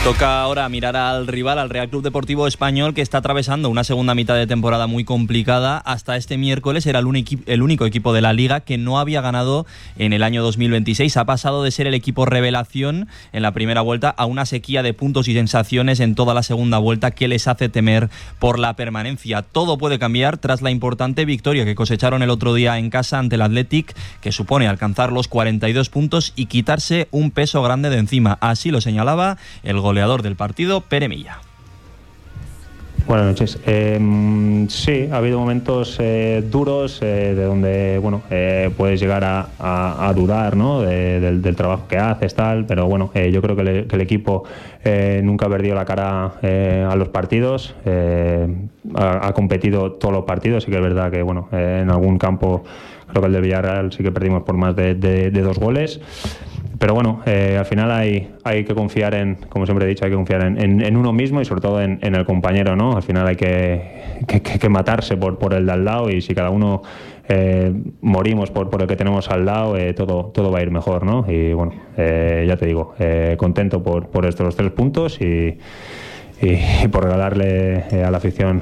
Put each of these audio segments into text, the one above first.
Toca ahora mirar al rival, al Real Club Deportivo Español, que está atravesando una segunda mitad de temporada muy complicada. Hasta este miércoles era el único equipo de la Liga que no había ganado en el año 2026. Ha pasado de ser el equipo revelación en la primera vuelta a una sequía de puntos y sensaciones en toda la segunda vuelta que les hace temer por la permanencia. Todo puede cambiar tras la importante victoria que cosecharon el otro día en casa ante el Athletic, que supone alcanzar los 42 puntos y quitarse un peso grande de encima. Así lo señalaba el goleador del partido, Pere Milla. Buenas noches. Sí, ha habido momentos duros de donde puedes llegar a dudar, ¿no? del trabajo que haces, tal, pero bueno, yo creo que el equipo nunca ha perdido la cara a los partidos, ha competido todos los partidos. Sí que es verdad que en algún campo, creo que el de Villarreal sí que perdimos por más de 2 goles. Pero bueno, al final hay que confiar como siempre he dicho, hay que confiar en uno mismo y sobre todo en el compañero, ¿no? Al final hay que matarse por el de al lado, y si cada uno morimos por el que tenemos al lado, todo va a ir mejor, ¿no? Y bueno, ya te digo, contento por estos 3 puntos y por regalarle a la afición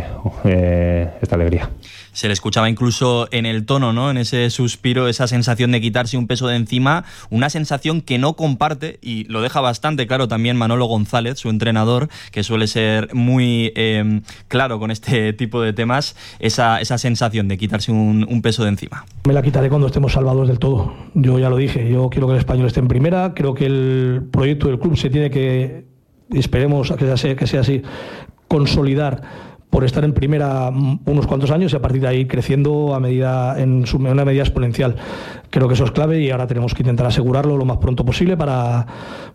esta alegría. Se le escuchaba incluso en el tono, ¿no? En ese suspiro, esa sensación de quitarse un peso de encima, una sensación que no comparte, y lo deja bastante claro también Manolo González, su entrenador, que suele ser muy claro con este tipo de temas, esa sensación de quitarse un peso de encima. Me la quitaré cuando estemos salvados del todo. Yo ya lo dije, yo quiero que el Español esté en primera, creo que el proyecto del club se tiene que, esperemos que sea así, consolidar por estar en primera unos cuantos años y a partir de ahí creciendo en una medida exponencial. Creo que eso es clave y ahora tenemos que intentar asegurarlo lo más pronto posible para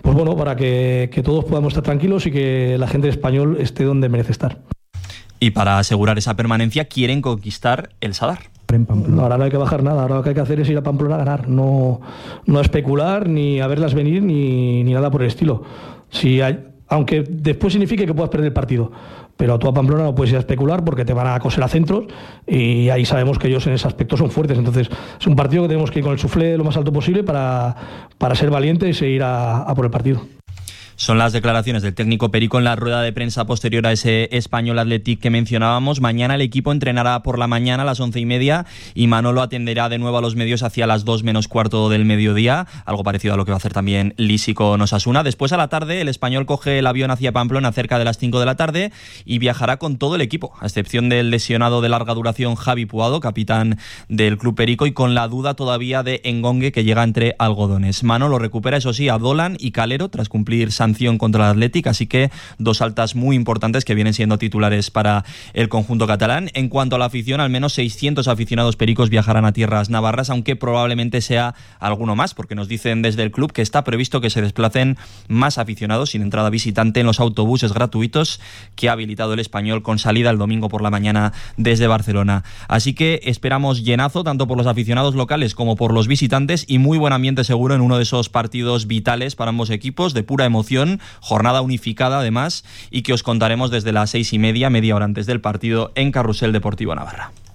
que todos podamos estar tranquilos y que la gente Español esté donde merece estar. Y para asegurar esa permanencia quieren conquistar el Sadar. No, ahora no hay que bajar nada, ahora lo que hay que hacer es ir a Pamplona a ganar, no a especular ni a verlas venir ni nada por el estilo. Aunque después signifique que puedas perder el partido, pero tú a Pamplona no puedes ir a especular porque te van a coser a centros y ahí sabemos que ellos en ese aspecto son fuertes. Entonces es un partido que tenemos que ir con el suflé lo más alto posible para ser valientes e ir a por el partido. Son las declaraciones del técnico Perico en la rueda de prensa posterior a ese Español Athletic que mencionábamos. Mañana el equipo entrenará por la mañana a las 11:30 y Manolo atenderá de nuevo a los medios hacia las 2 menos cuarto del mediodía, algo parecido a lo que va a hacer también Lisi con Osasuna. Después a la tarde el Español coge el avión hacia Pamplona cerca de las 5 de la tarde y viajará con todo el equipo, a excepción del lesionado de larga duración Javi Puado, capitán del club Perico, y con la duda todavía de Engongue, que llega entre algodones. Manolo recupera, eso sí, a Dolan y Calero tras cumplir sanción contra el Athletic, así que 2 altas muy importantes que vienen siendo titulares para el conjunto catalán. En cuanto a la afición, al menos 600 aficionados pericos viajarán a tierras navarras, aunque probablemente sea alguno más, porque nos dicen desde el club que está previsto que se desplacen más aficionados sin entrada visitante en los autobuses gratuitos que ha habilitado el Español con salida el domingo por la mañana desde Barcelona. Así que esperamos llenazo tanto por los aficionados locales como por los visitantes y muy buen ambiente seguro en uno de esos partidos vitales para ambos equipos, de pura emoción, jornada unificada además, y que os contaremos desde las 6:30, media hora antes del partido, en Carrusel Deportivo Navarra.